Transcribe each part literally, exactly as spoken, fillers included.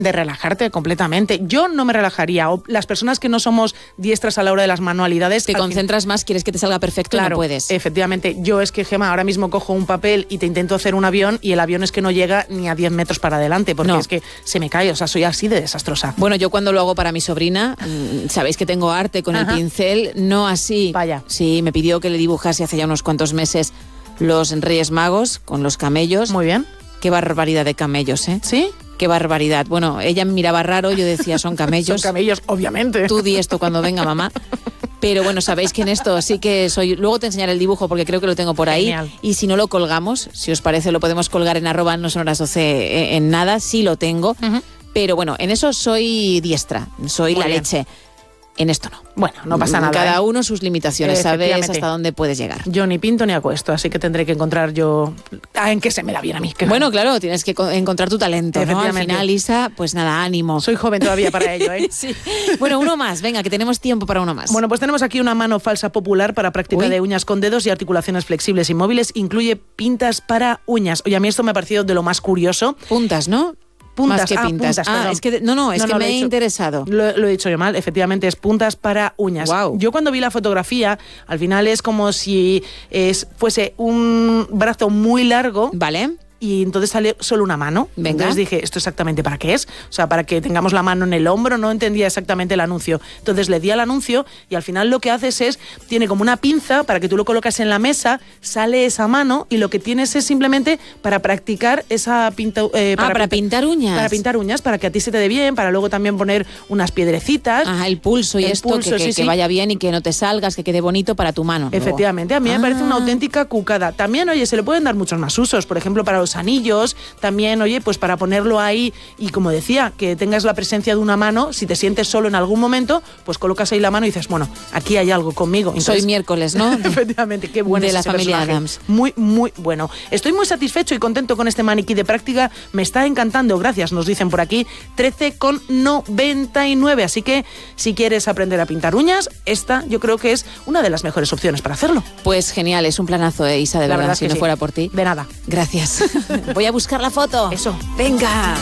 De relajarte completamente. Yo no me relajaría. O las personas que no somos diestras a la hora de las manualidades... Te concentras fin... más, quieres que te salga perfecto, claro, y no puedes. Efectivamente. Yo es que, Gemma, ahora mismo cojo un papel y te intento hacer un avión y el avión es que no llega ni a diez metros para adelante porque no. es que se me cae. O sea, soy así de desastrosa. Bueno, yo cuando lo hago para mi sobrina, sabéis que tengo arte con Ajá. el pincel, no así. Vaya. Sí, me pidió que le dibujase hace ya unos cuantos meses los Reyes Magos con los camellos. Muy bien. Qué barbaridad de camellos, ¿eh? ¿Sí? Qué barbaridad. Bueno, ella me miraba raro, yo decía, son camellos. Son camellos, obviamente. Tú di esto cuando venga mamá. Pero bueno, sabéis que en esto sí que soy... Luego te enseñaré el dibujo porque creo que lo tengo por ahí. Genial. Y si no lo colgamos, si os parece, lo podemos colgar en arroba no son horas doce en nada. Sí lo tengo. Uh-huh. Pero bueno, en eso soy diestra. Soy Muy la bien. leche. En esto no. Bueno, no pasa nada. Cada ¿eh? uno sus limitaciones, sabes hasta dónde puedes llegar. Yo ni pinto ni acuesto, así que tendré que encontrar yo ah, en qué se me da bien a mí. Bueno, claro, tienes que encontrar tu talento, ¿no? Al final, Isa, pues nada, ánimo. Soy joven todavía para ello, ¿eh? Sí. Bueno, uno más, venga, que tenemos tiempo para uno más. Bueno, pues tenemos aquí una mano falsa popular para práctica Uy. de uñas con dedos y articulaciones flexibles y móviles. Incluye pintas para uñas. Oye, a mí esto me ha parecido de lo más curioso. Puntas, ¿no? Puntas, más que ah, pintas. puntas, ah, es que no, no, es no, que no, me he dicho, interesado. Lo, lo he dicho yo mal, efectivamente es puntas para uñas. Wow. Yo cuando vi la fotografía, al final es como si es, fuese un brazo muy largo. Vale. Y entonces sale solo una mano. Venga. Entonces dije, ¿esto exactamente para qué es? O sea, para que tengamos la mano en el hombro, no entendía exactamente el anuncio. Entonces le di al anuncio y al final lo que haces es, tiene como una pinza para que tú lo colocas en la mesa, sale esa mano y lo que tienes es simplemente para practicar esa pinta... Eh, para ah, para pintar, pintar uñas. Para pintar uñas, para que a ti se te dé bien, para luego también poner unas piedrecitas. Ajá, el pulso y el esto, pulso, que, que, sí, que sí. vaya bien y que no te salgas, que quede bonito para tu mano. Efectivamente, luego. a mí me ah. parece una auténtica cucada. También, oye, se le pueden dar muchos más usos, por ejemplo, para los anillos. También, oye, pues para ponerlo ahí y como decía, que tengas la presencia de una mano, si te sientes solo en algún momento, pues colocas ahí la mano y dices, bueno, aquí hay algo conmigo. Entonces, soy miércoles, ¿no? Efectivamente, qué bueno de es la ese familia personaje. Adams. Muy, muy bueno. Estoy muy satisfecho y contento con este maniquí de práctica. Me está encantando, gracias, nos dicen por aquí, trece con noventa y nueve. Así que si quieres aprender a pintar uñas, esta yo creo que es una de las mejores opciones para hacerlo. Pues genial, es un planazo, eh, Isa, de la verdad, verdad si no sí. fuera por ti. De nada. Gracias. Voy a buscar la foto. Eso. Venga.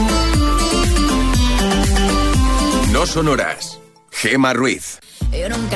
No son horas. Gemma Ruiz.